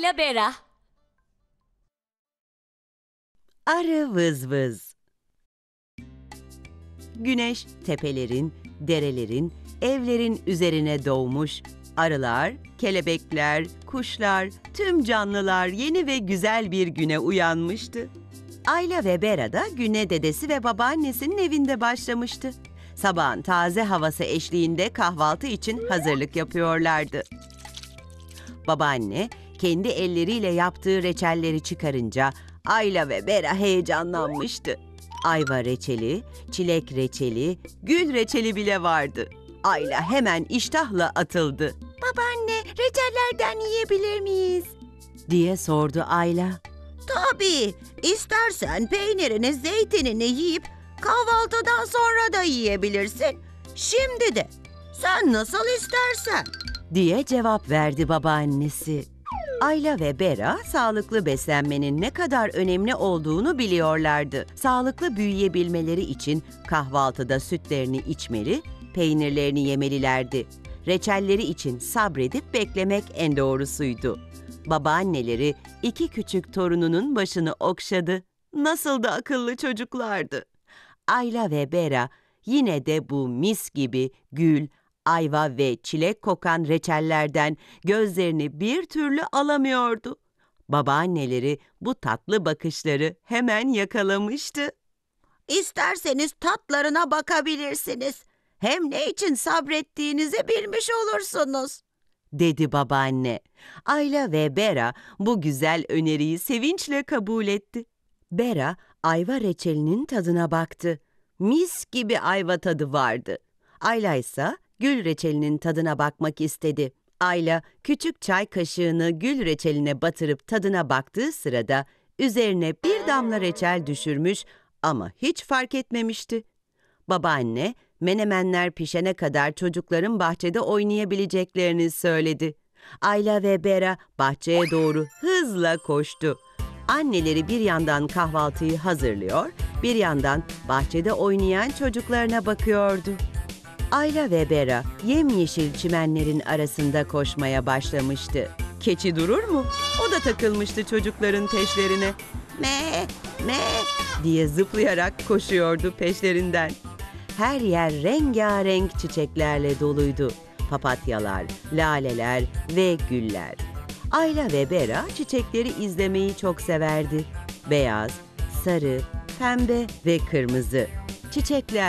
Ayla Bera. Arı vız vız. Güneş tepelerin, derelerin, evlerin üzerine doğmuş. Arılar, kelebekler, kuşlar, tüm canlılar yeni ve güzel bir güne uyanmıştı. Ayla ve Bera da güne dedesi ve babaannesinin evinde başlamıştı. Sabahın taze havası eşliğinde kahvaltı için hazırlık yapıyorlardı. Babaanne kendi elleriyle yaptığı reçelleri çıkarınca Ayla ve Bera heyecanlanmıştı. Ayva reçeli, çilek reçeli, gül reçeli bile vardı. Ayla hemen iştahla atıldı. "Babaanne, reçellerden yiyebilir miyiz?" diye sordu Ayla. Tabii, istersen peynirini, zeytinini yiyip kahvaltıdan sonra da yiyebilirsin. Şimdi de, sen nasıl istersen. diye cevap verdi babaannesi. Ayla ve Bera sağlıklı beslenmenin ne kadar önemli olduğunu biliyorlardı. Sağlıklı büyüyebilmeleri için kahvaltıda sütlerini içmeli, peynirlerini yemelilerdi. Reçelleri için sabredip beklemek en doğrusuydu. Babaanneleri iki küçük torununun başını okşadı. Nasıl da akıllı çocuklardı. Ayla ve Bera yine de bu mis gibi gül, ayva ve çilek kokan reçellerden gözlerini bir türlü alamıyordu. Babaanneleri bu tatlı bakışları hemen yakalamıştı. İsterseniz tatlarına bakabilirsiniz. Hem ne için sabrettiğinizi bilmiş olursunuz. dedi babaanne. Ayla ve Bera bu güzel öneriyi sevinçle kabul etti. Bera ayva reçelinin tadına baktı. Mis gibi ayva tadı vardı. Ayla ise gül reçelinin tadına bakmak istedi. Ayla küçük çay kaşığını gül reçeline batırıp tadına baktığı sırada üzerine bir damla reçel düşürmüş ama hiç fark etmemişti. Babaanne, menemenler pişene kadar çocukların bahçede oynayabileceklerini söyledi. Ayla ve Bera bahçeye doğru hızla koştu. Anneleri bir yandan kahvaltıyı hazırlıyor, bir yandan bahçede oynayan çocuklarına bakıyordu. Ayla ve Bera yemyeşil çimenlerin arasında koşmaya başlamıştı. Keçi durur mu? O da takılmıştı çocukların peşlerine. Me, me. diye zıplayarak koşuyordu peşlerinden. Her yer rengarenk çiçeklerle doluydu. Papatyalar, laleler ve güller. Ayla ve Bera çiçekleri izlemeyi çok severdi. Beyaz, sarı, pembe ve kırmızı. Çiçekler